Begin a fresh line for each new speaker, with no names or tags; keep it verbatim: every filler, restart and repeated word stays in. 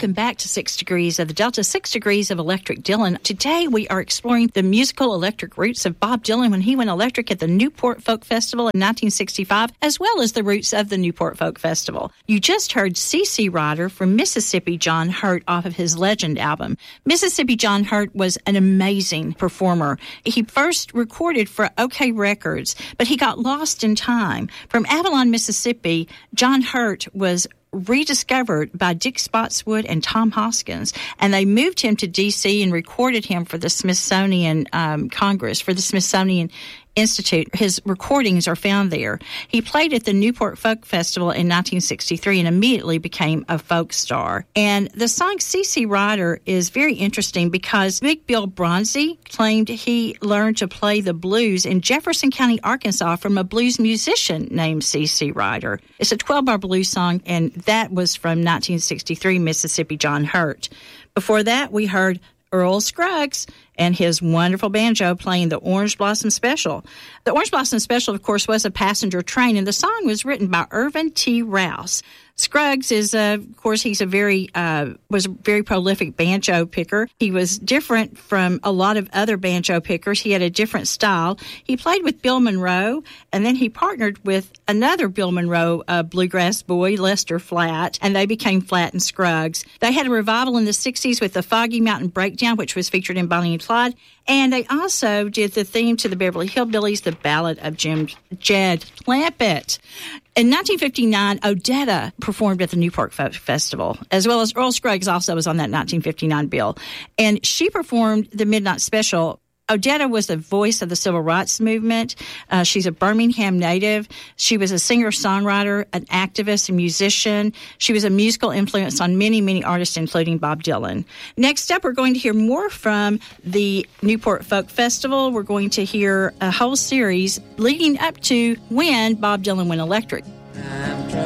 welcome back to Six Degrees of the Delta, Six Degrees of Electric Dylan. Today we are exploring the musical electric roots of Bob Dylan when he went electric at the Newport Folk Festival in nineteen sixty-five, as well as the roots of the Newport Folk Festival. You just heard C C Rider from Mississippi John Hurt off of his Legend album. Mississippi John Hurt was an amazing performer. He first recorded for OK Records, but he got lost in time. From Avalon, Mississippi, John Hurt was rediscovered by Dick Spotswood and Tom Hoskins, and they moved him to D C and recorded him for the Smithsonian um, Congress, for the Smithsonian Institute. His recordings are found there. He played at the Newport Folk Festival in nineteen sixty-three and immediately became a folk star. And the song C C Rider is very interesting because Big Bill Bronzy claimed he learned to play the blues in Jefferson County, Arkansas from a blues musician named C C Rider. It's a twelve-bar blues song, and that was from nineteen sixty-three, Mississippi John Hurt. Before that, we heard Earl Scruggs and his wonderful banjo playing the Orange Blossom Special. The Orange Blossom Special, of course, was a passenger train, and the song was written by Irvin T. Rouse. Scruggs is, uh, of course, he's a very, uh, was a very prolific banjo picker. He was different from a lot of other banjo pickers. He had a different style. He played with Bill Monroe, and then he partnered with another Bill Monroe uh, bluegrass boy, Lester Flatt, and they became Flatt and Scruggs. They had a revival in the sixties with the Foggy Mountain Breakdown, which was featured in Bonnie and Clyde, and they also did the theme to the Beverly Hillbillies, the Ballad of Jim Jed Clampett. In nineteen fifty-nine, Odetta performed at the Newport Folk Festival, as well as Earl Scruggs also was on that nineteen fifty-nine bill. And she performed the Midnight Special. Odetta was the voice of the civil rights movement. Uh, she's a Birmingham native. She was a singer-songwriter, an activist, a musician. She was a musical influence on many, many artists, including Bob Dylan. Next up, we're going to hear more from the Newport Folk Festival. We're going to hear a whole series leading up to when Bob Dylan went electric.